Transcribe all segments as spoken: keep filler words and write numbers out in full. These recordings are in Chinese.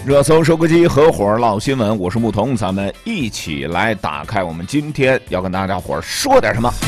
热搜收割机，合伙唠新闻，我是牧童，咱们一起来打开我们今天要跟大家伙说点什么。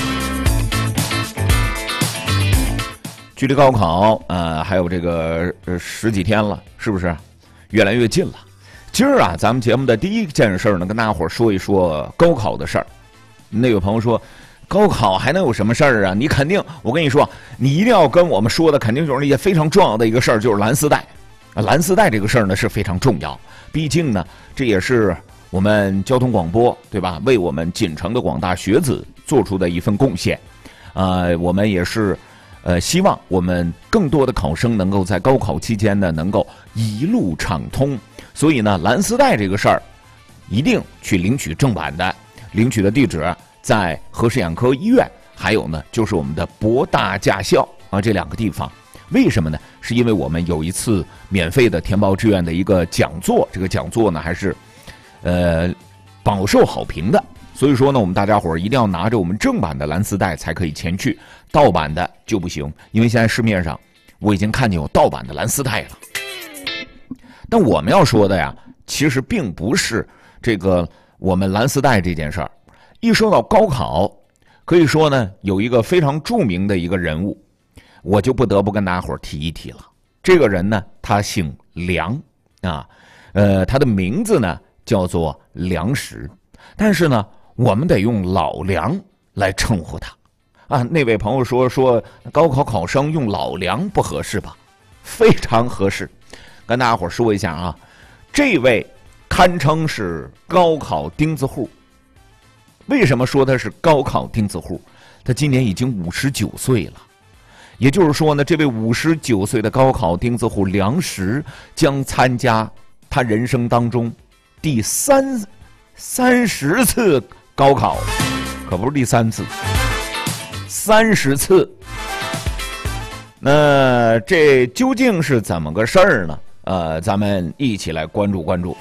距离高考呃还有这个、呃、十几天了，是不是越来越近了？今儿啊，咱们节目的第一件事呢，跟大家伙说一说高考的事儿。那位朋友说，高考还能有什么事儿啊？你肯定，我跟你说，你一定要跟我们说的，肯定就是一件非常重要的一个事儿，就是蓝丝带。蓝丝带这个事儿呢是非常重要，毕竟呢，这也是我们交通广播对吧？为我们锦城的广大学子做出的一份贡献。呃，我们也是呃希望我们更多的考生能够在高考期间呢能够一路畅通。所以呢，蓝丝带这个事儿一定去领取正版的，领取的地址在和氏眼科医院，还有呢就是我们的博大驾校啊这两个地方。为什么呢？是因为我们有一次免费的填报志愿的一个讲座，这个讲座呢还是呃饱受好评的。所以说呢，我们大家伙儿一定要拿着我们正版的蓝丝带才可以前去，盗版的就不行。因为现在市面上我已经看见有盗版的蓝丝带了。但我们要说的呀，其实并不是这个我们蓝丝带这件事儿。一说到高考，可以说呢有一个非常著名的一个人物，我就不得不跟大家伙提一提了。这个人呢，他姓梁啊，呃，他的名字呢叫做梁实，但是呢，我们得用老梁来称呼他啊。那位朋友说说高考考生用老梁不合适吧？非常合适。跟大家伙说一下啊，这位堪称是高考钉子户。为什么说他是高考钉子户？他今年已经五十九岁了。也就是说呢，这位五十九岁的高考钉子户梁实将参加他人生当中第三三十次高考，可不是第三次，三十次。那这究竟是怎么个事儿呢？呃，咱们一起来关注关注。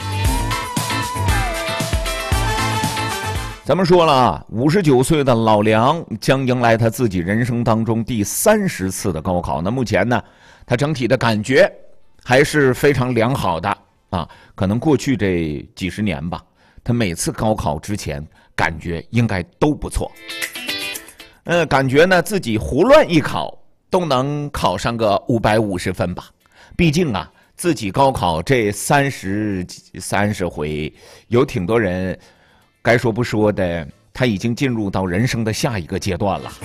咱们说了啊，五十九岁的老梁将迎来他自己人生当中第三十次的高考。那目前呢，他整体的感觉还是非常良好的啊。可能过去这几十年吧，他每次高考之前感觉应该都不错。呃，感觉呢自己胡乱一考都能考上个五百五十分吧。毕竟啊，自己高考这三十三十回，有挺多人。该说不说的，他已经进入到人生的下一个阶段了，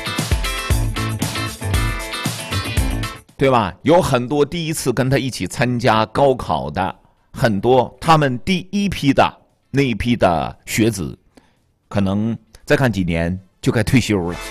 对吧？有很多第一次跟他一起参加高考的，很多他们第一批的那一批的学子，可能再看几年就该退休了。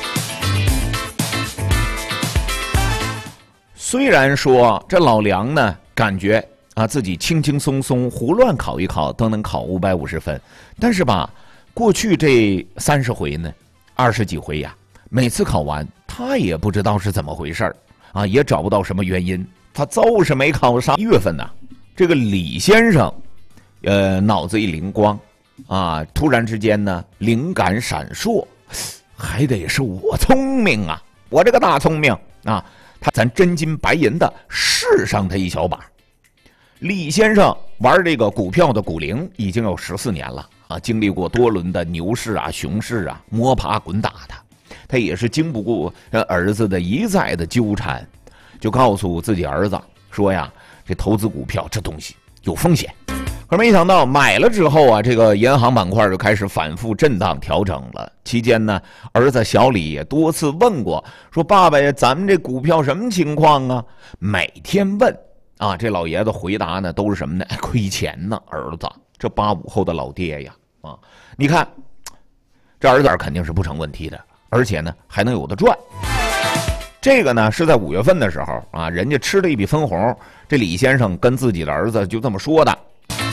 虽然说这老梁呢，感觉啊，自己轻轻松松胡乱考一考都能考五百五十分，但是吧，过去这三十回呢，二十几回呀，每次考完他也不知道是怎么回事啊，也找不到什么原因，他就是没考上。一月份呢，这个李先生，呃，脑子一灵光，啊，突然之间呢，灵感闪烁，还得是我聪明啊，我这个大聪明啊，他咱真金白银的试上他一小把。李先生玩这个股票的股龄已经有十四年了啊，经历过多轮的牛市啊、熊市啊，摸爬滚打的，他也是经不过儿子的一再的纠缠，就告诉自己儿子说呀，这投资股票这东西有风险。可是没想到买了之后啊，这个银行板块就开始反复震荡调整了。期间呢，儿子小李也多次问过，说爸爸呀，咱们这股票什么情况啊？每天问。啊，这老爷子回答呢都是什么呢？亏钱呢，儿子，这八五后的老爹呀，啊，你看，这儿子肯定是不成问题的，而且呢还能有的赚。这个呢是在五月份的时候啊，人家吃了一笔分红，这李先生跟自己的儿子就这么说的。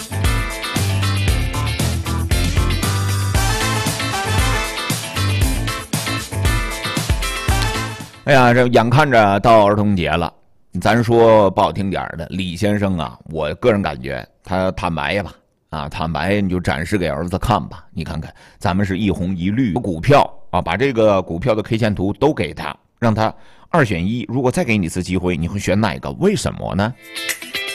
哎呀，这眼看着到儿童节了。咱说不好听点的，李先生啊，我个人感觉他坦白吧，啊，坦白你就展示给儿子看吧。你看看，咱们是一红一绿股票啊，把这个股票的 K 线图都给他，让他二选一。如果再给你一次机会，你会选哪个？为什么呢？